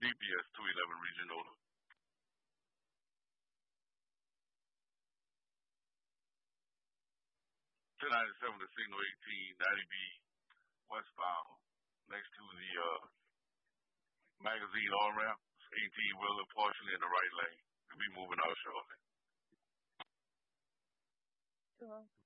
DPS 211 Regional. 1097 to Signal 18, 90B westbound, next to the magazine on ramp. 18 wheeler partially in the right lane. We'll be moving out shortly.